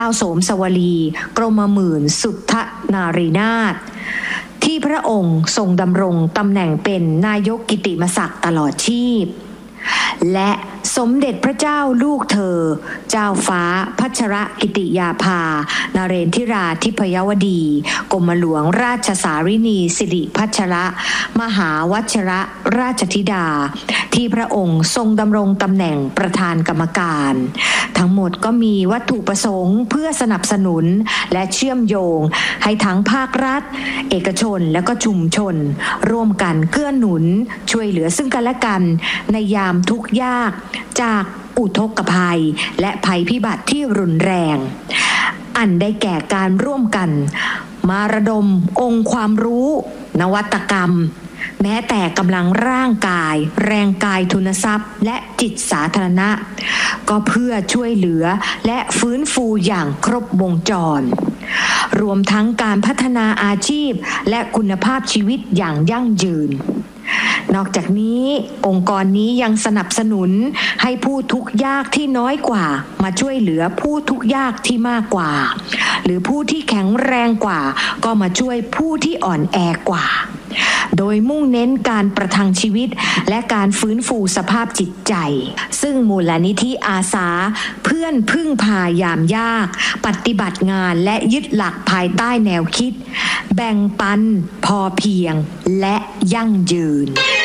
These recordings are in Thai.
เจ้าโสมสวลีกรมหมื่นสุทธนารีนาถที่พระองค์ทรงดำรงตำแหน่งเป็นนายกกิตติมศักดิ์ตลอดชีพและสมเด็จพระเจ้าลูกเธอเจ้าฟ้าพัชรกิติยาภานเรนทิราธิพยวดีกรมหลวงราชสารินีสิริพัชรมหาวชรราชธิดาที่พระองค์ทรงดำรงตำแหน่งประธานกรรมการทั้งหมดก็มีวัตถุประสงค์เพื่อสนับสนุนและเชื่อมโยงให้ทั้งภาครัฐเอกชนและก็ชุมชนร่วมกันเกื้อหนุนช่วยเหลือซึ่งกันและกันในยามทุกข์ยากจากอุทกภัยและภัยพิบัติที่รุนแรงอันได้แก่การร่วมกันมาระดมองค์ความรู้นวัตกรรมแม้แต่กำลังร่างกายแรงกายทุนทรัพย์และจิตสาธารณะก็เพื่อช่วยเหลือและฟื้นฟูอย่างครบวงจรรวมทั้งการพัฒนาอาชีพและคุณภาพชีวิตอย่างยั่งยืนนอกจากนี้องค์กรนี้ยังสนับสนุนให้ผู้ทุกข์ยากที่น้อยกว่ามาช่วยเหลือผู้ทุกข์ยากที่มากกว่าหรือผู้ที่แข็งแรงกว่าก็มาช่วยผู้ที่อ่อนแอกว่าโดยมุ่งเน้นการประทังชีวิตและการฟื้นฟูสภาพจิตใจซึ่งมูลนิธิอาสาเพื่อนพึ่งพายามยากปฏิบัติงานและยึดหลักภายใต้แนวคิดแบ่งปันพอเพียงและยั่งยืน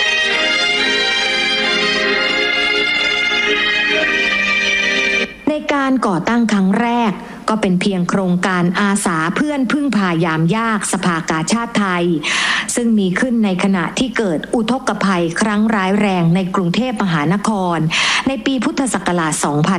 ในการก่อตั้งครั้งแรกก็เป็นเพียงโครงการอาสาเพื่อนพึ่งพายามยากสภากาชาติไทยซึ่งมีขึ้นในขณะที่เกิดอุทกภัยครั้งร้ายแรงในกรุงเทพมหานครในปีพุทธศักราช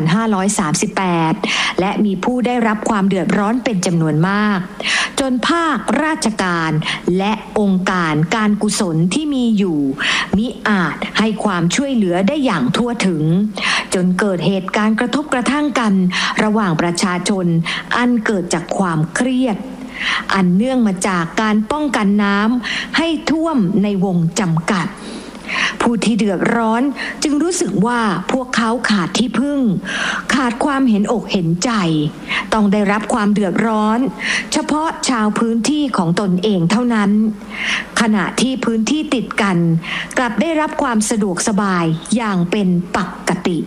2538 และมีผู้ได้รับความเดือดร้อนเป็นจำนวนมากจนภาคราชการและองค์การการกุศลที่มีอยู่มิอาจให้ความช่วยเหลือได้อย่างทั่วถึงจนเกิดเหตุการณ์กระทบกระทั่งกันระหว่างประชาชนอันเกิดจากความเครียดอันเนื่องมาจากการป้องกันน้ำให้ท่วมในวงจำกัดผู้ที่เดือดร้อนจึงรู้สึกว่าพวกเขาขาดที่พึ่งขาดความเห็นอกเห็นใจต้องได้รับความเดือดร้อนเฉพาะชาวพื้นที่ของตนเองเท่านั้นขณะที่พื้นที่ติดกันกลับได้รับความสะดวกสบายอย่างเป็นปกติ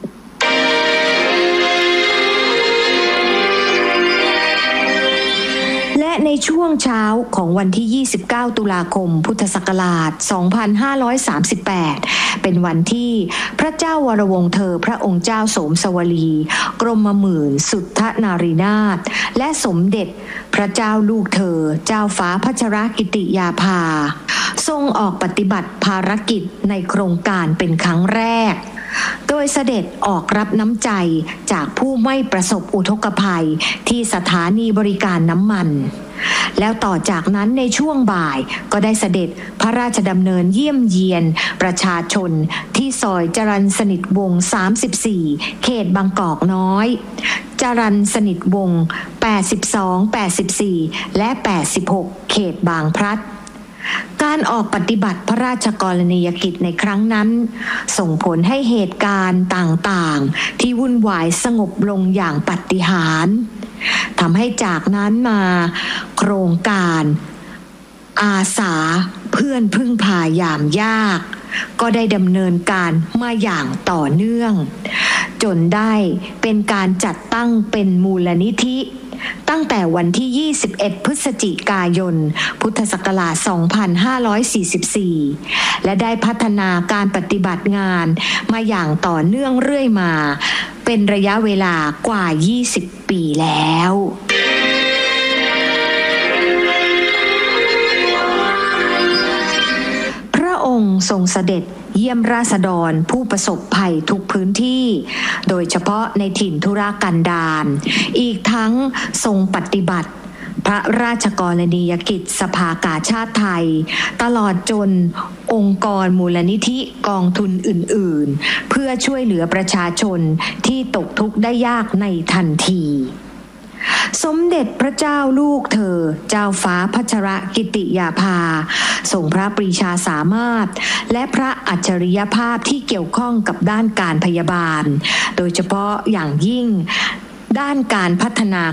และในช่วงเช้าของวันที่ 29 ตุลาคม พุทธศักราช 2538 เป็นวันที่พระเจ้าวรวงศ์เธอพระองค์เจ้าโสมสวลีกรมหมื่นสุทธนารีนาถและสมเด็จพระเจ้าลูกเธอเจ้าฟ้าพัชรกิติยาภาทรงออกปฏิบัติภารกิจในโครงการเป็นครั้งแรกโดยเสด็จออกรับน้ำใจจากผู้ไม่ประสบอุทกภัยที่สถานีบริการน้ำมันแล้วต่อจากนั้นในช่วงบ่ายก็ได้เสด็จพระราชดำเนินเยี่ยมเยียนประชาชนที่ซอยจรัญสนิทวงศ์ 34 เขตบางกอกน้อยจรัญสนิทวงศ์ 82, 84 และ 86 เขตบางพลัดการออกปฏิบัติพระราชกรณียกิจในครั้งนั้นส่งผลให้เหตุการณ์ต่างๆที่วุ่นวายสงบลงอย่างปาฏิหาริย์ทำให้จากนั้นมาโครงการอาสาเพื่อนพึ่งพายามยากก็ได้ดำเนินการมาอย่างต่อเนื่องจนได้เป็นการจัดตั้งเป็นมูลนิธิตั้งแต่วันที่ 21 พฤศจิกายน พุทธศักราช 2544 และได้พัฒนาการปฏิบัติงานมาอย่างต่อเนื่องเรื่อยมาเป็นระยะเวลากว่า 20 ปีแล้วพระองค์ทรงเสด็จเยี่ยมราษฎรผู้ประสบภัยทุกพื้นที่โดยเฉพาะในถิ่นทุรกันดารอีกทั้งทรงปฏิบัติพระราชกรณียกิจสภากาชาติไทยตลอดจนองค์กรมูลนิธิกองทุนอื่นๆเพื่อช่วยเหลือประชาชนที่ตกทุกข์ได้ยากในทันทีสมเด็จพระเจ้าลูกเธอเจ้าฟ้าพัชรกิติยาภาทรงพระปรีชาสามารถและพระอัจฉริยภาพที่เกี่ยวข้องกับด้านการพยาบาลโดยเฉพาะอย่างยิ่งด้านการพัฒนา